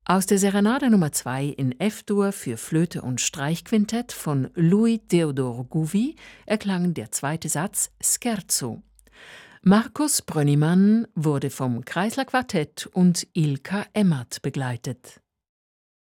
Aus der Serenade Nummer 2 in F-Dur für Flöte und Streichquintett von Louis Theodor Gouvi erklang der zweite Satz Scherzo. Markus Brönnimann wurde vom Kreisler Quartett und Ilka Emmert begleitet.